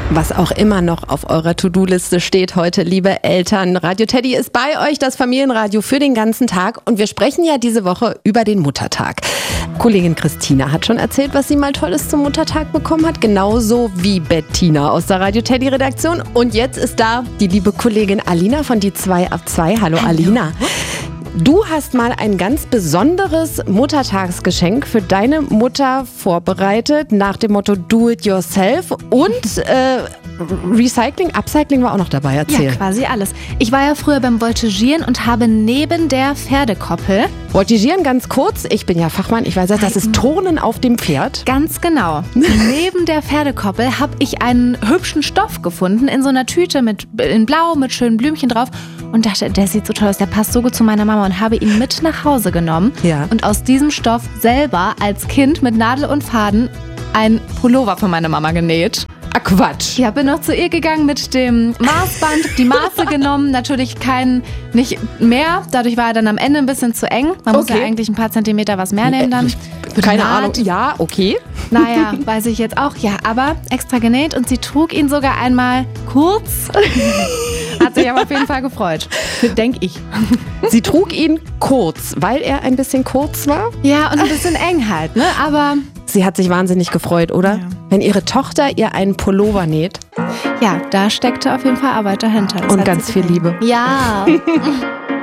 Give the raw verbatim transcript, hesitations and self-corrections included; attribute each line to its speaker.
Speaker 1: Was auch immer noch auf eurer To-Do-Liste steht heute, liebe Eltern. Radio Teddy ist bei euch, das Familienradio für den ganzen Tag. Und wir sprechen ja diese Woche über den Muttertag. Kollegin Christina hat schon erzählt, was sie mal Tolles zum Muttertag bekommen hat. Genauso wie Bettina aus der Radio Teddy-Redaktion. Und jetzt ist da die liebe Kollegin Alina von die zwei ab zwei. Hallo, Hallo. Alina. Du hast mal ein ganz besonderes Muttertagsgeschenk für deine Mutter vorbereitet, nach dem Motto Do It Yourself und äh, Recycling, Upcycling war auch noch dabei, erzähl.
Speaker 2: Ja, quasi alles. Ich war ja früher beim Voltigieren und habe neben der Pferdekoppel...
Speaker 1: Voltigieren ganz kurz, ich bin ja Fachmann, ich weiß, das ist Turnen auf dem Pferd.
Speaker 2: Ganz genau. Neben der Pferdekoppel habe ich einen hübschen Stoff gefunden in so einer Tüte mit, in Blau mit schönen Blümchen drauf und dachte, der sieht so toll aus, der passt so gut zu meiner Mama und habe ihn mit nach Hause genommen
Speaker 1: ja.
Speaker 2: und aus diesem Stoff selber als Kind mit Nadel und Faden ein Pullover für meine Mama genäht.
Speaker 1: Ah, Quatsch.
Speaker 2: Ja, bin noch zu ihr gegangen mit dem Maßband, die Maße genommen, natürlich kein, nicht mehr, dadurch war er dann am Ende ein bisschen zu eng. Man
Speaker 1: okay.
Speaker 2: muss ja eigentlich ein paar Zentimeter was mehr nehmen dann.
Speaker 1: Keine Ahnung, ja, okay.
Speaker 2: Naja, weiß ich jetzt auch, ja, aber extra genäht und sie trug ihn sogar einmal kurz. Hat sich aber auf jeden Fall gefreut, denke ich.
Speaker 1: Sie trug ihn kurz, weil er ein bisschen kurz war?
Speaker 2: Ja, und ein bisschen eng halt, ne, aber...
Speaker 1: Sie hat sich wahnsinnig gefreut, oder? Ja. Wenn ihre Tochter ihr einen Pullover näht.
Speaker 2: Ja, da steckte auf jeden Fall Arbeit dahinter. Das
Speaker 1: und ganz viel Liebe.
Speaker 2: Ja.